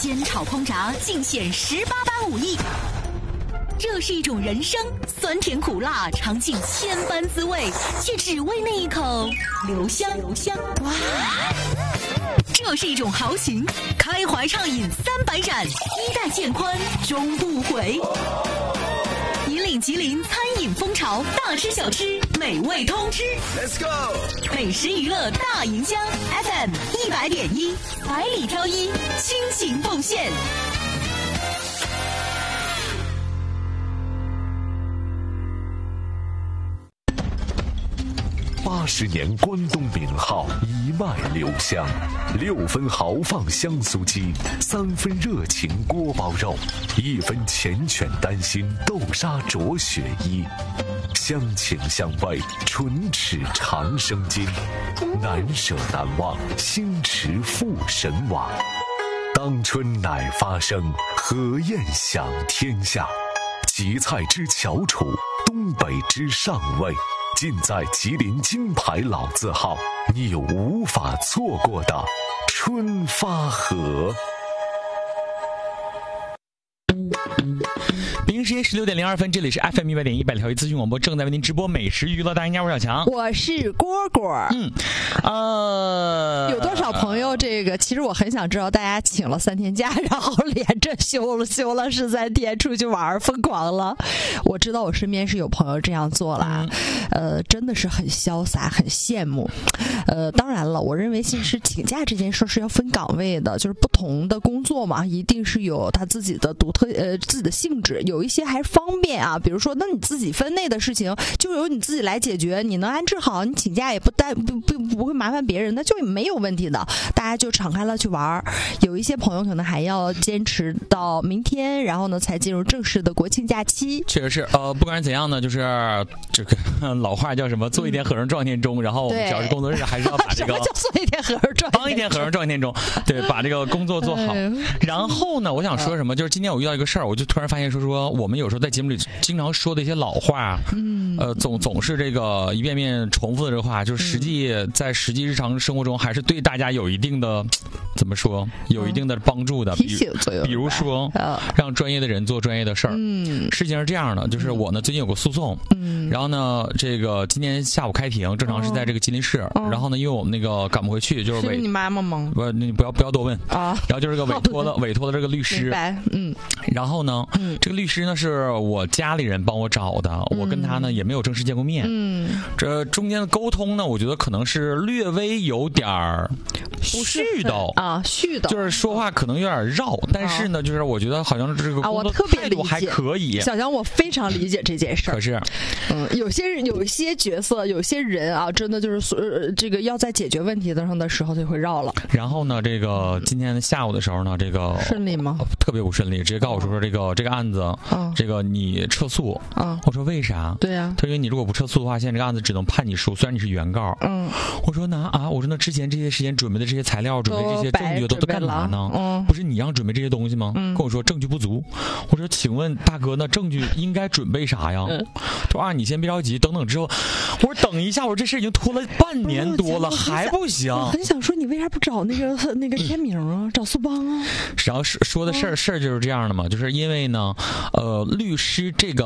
煎炒烹炸尽显18般武艺。这是一种人生，酸甜苦辣尝尽千般滋味，却只为那一口留香。哇！这是一种豪情，开怀畅饮300盏，衣带渐宽终不悔。引领吉林餐饮风潮，大吃小吃美味通吃。Let's go！ 美食娱乐大营江 FM 100.1，百里挑一，倾情奉献。 80年关东名号一脉留香，6分豪放香酥鸡，3分热情锅包肉，1分缱绻丹心豆沙着雪衣，乡情乡味唇齿长生津，难舍难忘心驰赴神往。当春乃发生，何宴享天下？吉菜之翘楚，东北之上味，尽在吉林金牌老字号，你有无法错过的春发河。 北京时间16点02分，这里是 FM 100.1百里挑一资讯广播，正在为您直播美食娱乐大赢家，我是小强， 我是蝈蝈。有多少朋友其实我很想知道，大家请了3天假，然后连着休了13天，出去玩疯狂了。我知道我身边是有朋友这样做了，真的是很潇洒，很羡慕。当然了，我认为其实请假这件事是要分岗位的，就是不同的工作嘛，一定是有他自己的独特自己的性质，有一些还是方便啊，比如说那你自己分内的事情就由你自己来解决，你能安置好，你请假也不会麻烦别人，那就没有问题的，大家就敞开了去玩。有一些朋友可能还要坚持到明天，然后呢才进入正式的国庆假期。 确实是不管是怎样呢，就是这个老话叫什么，做一天和尚撞一天钟，然后我们只要是工作日还是要把这个什么叫做一天和尚撞帮一天和尚撞一天钟，对，把这个工作做好。然后呢，我想说什么，就是今天我遇到一个事儿，我就突然发现说我们有时候在节目里经常说的一些老话，总是这个一遍遍重复的这个话，就是在实际日常生活中还是对大家有一定的怎么说，有一定的帮助的， 提醒作用。 比如说让专业的人做专业的事儿。事情是这样的，就是我呢最近有个诉讼，然后呢这个今天下午开庭，正常是在这个吉林市，然后呢因为我们那个赶不回去，就是你妈妈吗？ 你不要多问啊。然后就是这个委托的这个律师，然后呢这个律师呢是我家里人帮我找的，我跟他呢也没有正式见过面。这中间的沟通呢，我觉得可能是略微有点絮叨啊，絮叨，就是说话可能有点绕，但是呢，就是我觉得好像这个工作态度还可以。 小强，我非常理解这件事儿。 可是， 有些角色，有些人啊，真的就是这个要在解决问题上的时候就会绕了。 然后呢，这个今天下午的时候呢，这个顺利吗？ 特别不顺利，直接告诉我说这个案子，这个你撤诉。我说为啥？ 对呀， 他说你如果不撤诉的话，现在这个案子只能判你输，虽然你是原告。我说我说那之前这些时间准备的这些材料，准备这些证据都干嘛呢？不是你让准备这些东西吗？跟我说证据不足。我说请问大哥，那证据应该准备啥呀？他说你先别着急，等等之后。我说等一下，我说这事已经拖了半年多了，还不行。 我很想说你为啥不找那个天明啊，找苏邦啊？ 然后说的事儿就是这样的嘛，就是因为呢，律师这个。